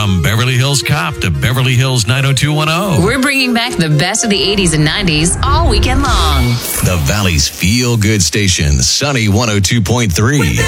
From Beverly Hills Cop to Beverly Hills 90210. We're bringing back the best of the 80s and 90s all weekend long. The Valley's feel-good station, Sunny 102.3.